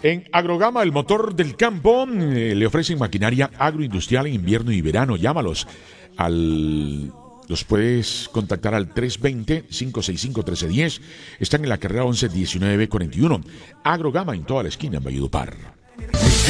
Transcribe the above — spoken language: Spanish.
En Agrogama, el motor del campo, le ofrecen maquinaria agroindustrial en invierno y verano. Llámalos los puedes contactar al 320-565-1310. Están en la carrera 11-19-41. Agrogama en toda la esquina en Valledupar.